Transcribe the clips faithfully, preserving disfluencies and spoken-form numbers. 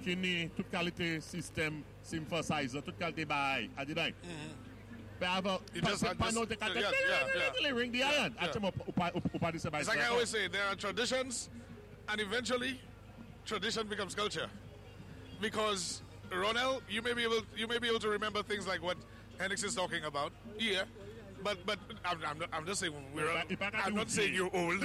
qui ni toute qualité système synthesizer, toute qualité bail, a dit donc. Mais avant, You just- pas I pas just- noter yeah, yeah, yeah. ring the iron. Actually, ou pas ou pas dire ça. It's like I always say, there are traditions, and eventually, tradition becomes culture. Because Ronel, you may be able, you may be able to remember things like what Henix is talking about. Yeah, but but I'm, I'm, not, I'm just saying we're. I'm not saying you're old.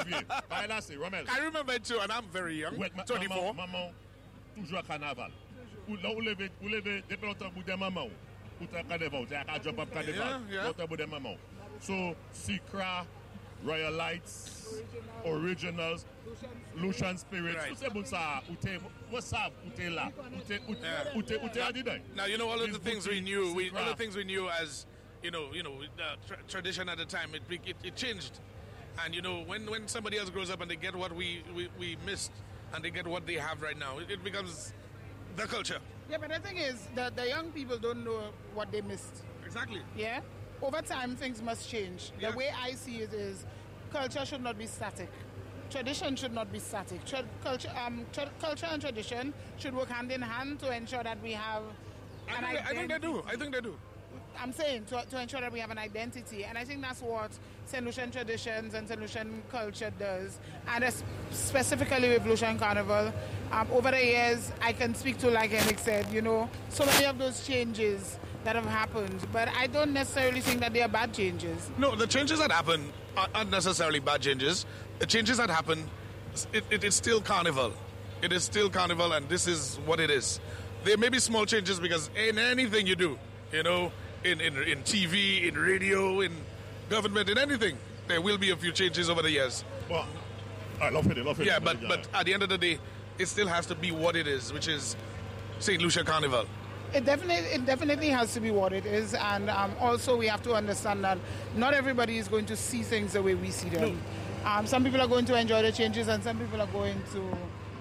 I remember it too, and I'm very young. twenty-four. Maman, toujours à carnaval. Ou là où lever, où lever, depuis longtemps bout de maman. Ou t'as carnaval, t'as qu'à job up carnaval. Longtemps bout de maman. So, Secra, Royal Lights, Originals, Lucian Spirits. Tout c'est bon ça. Ou t'es, moi ça, ou t'es là. Ou t'es, ou t'es, ou t'es à dire. Now you know all of the things we knew. We all the things we knew as you know, you know, uh, tra- tradition at the time. It, it it changed, and you know, when when somebody else grows up and they get what we we, we missed, and they get what they have right now, it, it becomes the culture. Yeah, but the thing is that the young people don't know what they missed. Exactly. Yeah? Over time, things must change. Yeah. The way I see it is culture should not be static. Tradition should not be static. Tra- culture, um, tra- culture and tradition should work hand in hand to ensure that we have I an think, they, I think they identity. do. I think they do. I'm saying to, to ensure that we have an identity, and I think that's what Saint Lucian traditions and Saint Lucian culture does, and es- specifically with Lucian Carnival. Um, over the years, I can speak to, like Henrik said, you know, so many of those changes that have happened, but I don't necessarily think that they are bad changes. No, the changes that happen are not necessarily bad changes. The changes that happen, it, it is still carnival. It is still carnival, and this is what it is. There may be small changes because in anything you do, you know, in, in, in T V, in radio, in government, in anything, there will be a few changes over the years. Well, I love it, I love it. Yeah, but, but at the end of the day, it still has to be what it is, which is Saint Lucia Carnival. It definitely, it definitely has to be what it is, and um, also we have to understand that not everybody is going to see things the way we see them. No. Um, some people are going to enjoy the changes, and some people are going to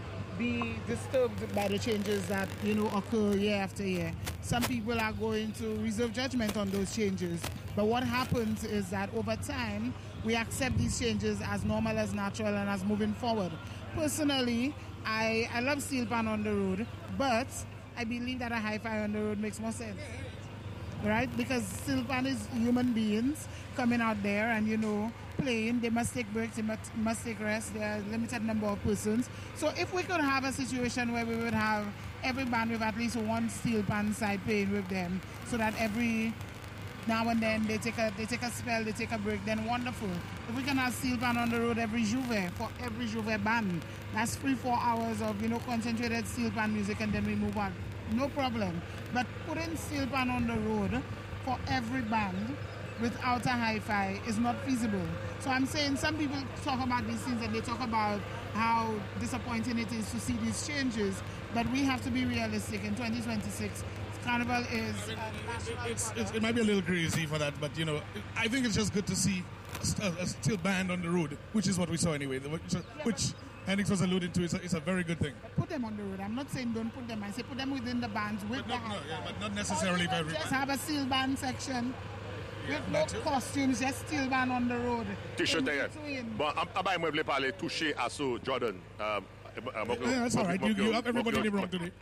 be disturbed by the changes that, you know, occur year after year. Some people are going to reserve judgment on those changes. But what happens is that over time, we accept these changes as normal, as natural, and as moving forward. Personally, I, I love steel pan on the road, but I believe that a hi-fi on the road makes more sense. Right? Because steel pan is human beings coming out there and, you know, playing. They must take breaks, they must, must take rest. There are a limited number of persons. So if we could have a situation where we would have every band with at least one steel pan side playing with them, so that every now and then they take a they take a spell, they take a break, then wonderful. If we can have steel pan on the road every Juve, for every Juve band, that's three, four hours of, you know, concentrated steel pan music, and then we move on. No problem. But putting steel pan on the road for every band without a hi-fi is not feasible. So I'm saying some people talk about these things and they talk about how disappointing it is to see these changes, but we have to be realistic. In twenty twenty-six, Carnival is... I mean, it's, it's, it might be a little crazy for that, but, you know, I think it's just good to see a, a steel band on the road, which is what we saw anyway, which, which Henrik was alluding to. Is a, is a very good thing. Put them on the road. I'm not saying don't put them. I say put them within the bands with But the not, no, hi-fi. yeah, but not necessarily for everybody. Just have a steel band section with no that too. costumes, just steel band on the road. T-shirt In there. between. Bon, abay mwen vle pale touche aso Jordan. Um, Yeah, that's all right. You, you have everybody in the room today.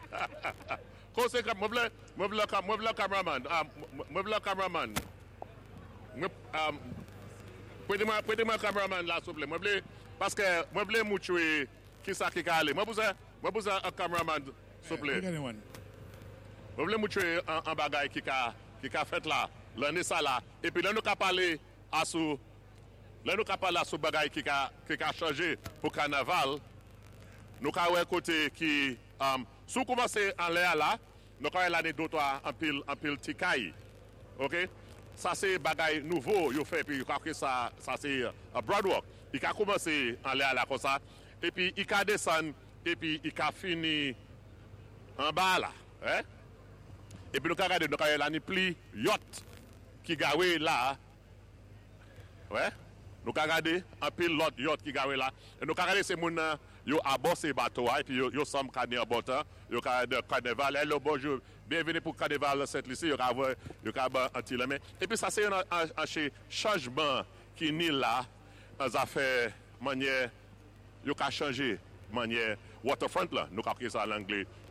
Kose kam, mwen vle, mwen vle kam, mwen vle cameraman, um, mwen vle cameraman. Mwen, um, pwede mwen, pwede mwen cameraman la souple. Mwen vle, paske mwen vle mouchwe ki sa ki ka ale. Mwen pouze, mwen pouze a cameraman souple. Pick anyone. Mwen vle mouchwe an, an bagay ki ka, ki ka fet la, lè sa la. E pi lè nou ka pale aso, lè nou ka pale aso bagay ki ka, ki ka chanje pou carnaval. Nou ka wè kote ki, um, sou komanse an lè la, nou ka wè l'anekdoto an pil, an pil tikay. Ok? Sa se bagay nouvo yo fè, pi yo ka kè sa, sa se uh, Broadwalk. I ka komanse an lè la kon sa, e pi i ka desan, e pi i ka fini an ba la. Eh? E pi nou ka gade, nou ka wè l'ani pli yacht ki gawe la. Ouais? Nou ka gade, an pil lot yacht ki gawe la. E nou ka gade se moun uh, yo abose bateau, et puis yo, yo som kane en botan, yo ka de carnaval, hello, bonjour, bienvenue pour carnaval cette lycée, yo ka avoir, yo ka avoir un petit mais. Et puis ça c'est un, un, un changement qui ni là, dans affaire manière, yo ka changer manière waterfront là, nous ka ça en anglais,